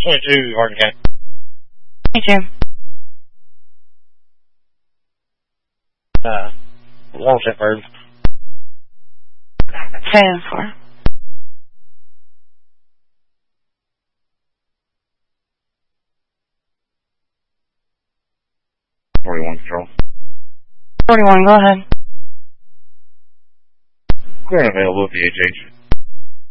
22, Hardin County. 22. Walnut Bird. 7-4. Control. 41, go ahead. Clear and available at VHH.